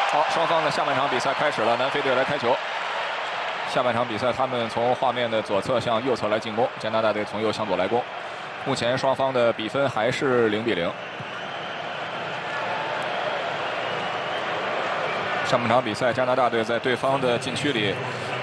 好，双方的下半场比赛开始了，南非队来开球。下半场比赛，他们从画面的左侧向右侧来进攻，加拿大队从右向左来攻。目前双方的比分还是0比0。上半场比赛，加拿大队在对方的禁区里